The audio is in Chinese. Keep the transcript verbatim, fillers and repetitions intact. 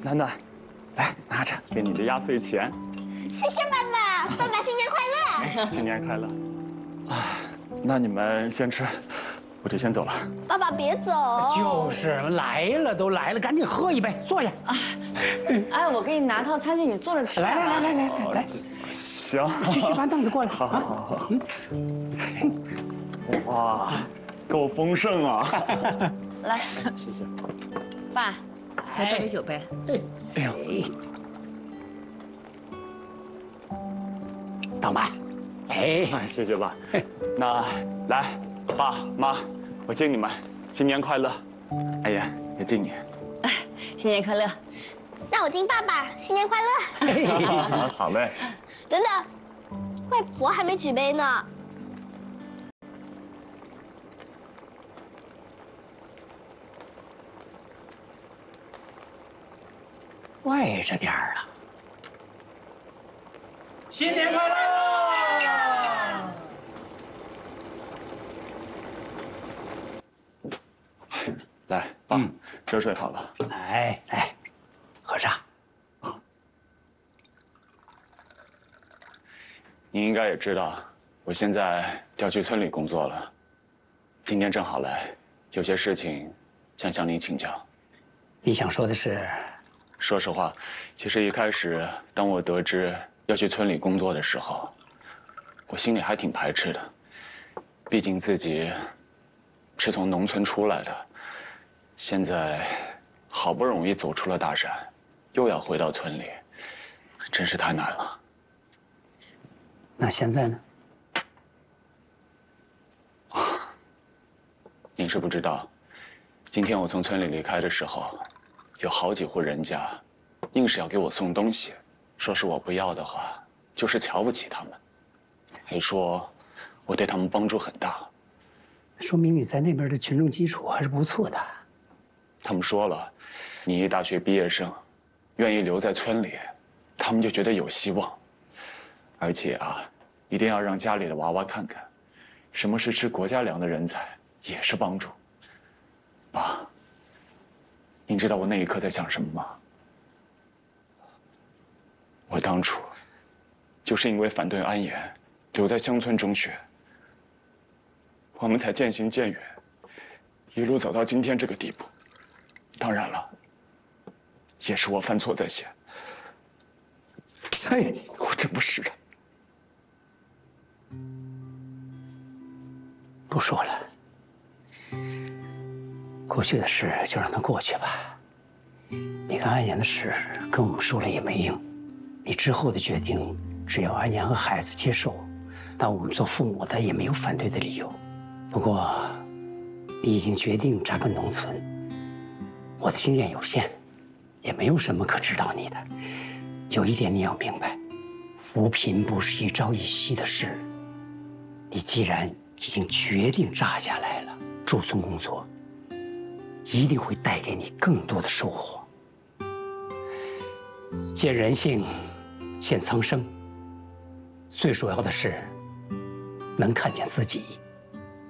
暖暖，来拿着，给你的压岁钱。 谢谢爸爸，爸爸新年快乐！ 新年快乐！啊，那你们先吃，我就先走了。 爸爸别走。 就是来了都来了，赶紧喝一杯，坐下。啊， 哎，我给你拿套餐具，你坐着吃。 来来来来来来来， 行， 继续把凳子过来。 好好好好。哇，够丰盛啊！ 来， 谢谢。 爸，再倒杯酒杯。 哎呦， 倒满。哎， 哎，谢谢爸。那来，爸妈，我敬你们，新年快乐。哎呀，也敬你。 新年快乐。 让我敬爸爸，新年快乐！ 好嘞。 等等，外婆还没举杯呢。 歪着点儿啊！新年快乐！ 来，爸，热水好了。 来来，喝茶。 您应该也知道，我现在调去村里工作了。今天正好来，有些事情想向您请教。 你想说的是？ 说实话，其实一开始当我得知要去村里工作的时候，我心里还挺排斥的。毕竟自己是从农村出来的，现在好不容易走出了大山，又要回到村里，真是太难了。 那现在呢？ 您是不知道，今天我从村里离开的时候，有好几户人家，硬是要给我送东西，说是我不要的话，就是瞧不起他们，还说我对他们帮助很大。 说明你在那边的群众基础还是不错的。 他们说了，你一大学毕业生，愿意留在村里，他们就觉得有希望。而且啊，一定要让家里的娃娃看看，什么是吃国家粮的人才，也是帮助。爸，您知道我那一刻在想什么吗？我当初就是因为反对安严，留在乡村中学，我们才渐行渐远，一路走到今天这个地步。当然了，也是我犯错在先。哎，我真不是人。 不说了，过去的事就让它过去吧。你跟安言的事跟我们说了也没用，你之后的决定，只要安言和孩子接受，那我们做父母的也没有反对的理由。不过，你已经决定扎根农村，我的经验有限，也没有什么可指导你的。有一点你要明白，扶贫不是一朝一夕的事。你既然已经决定扎下来了，驻村工作一定会带给你更多的收获。见人性，见苍生，最主要的是能看见自己。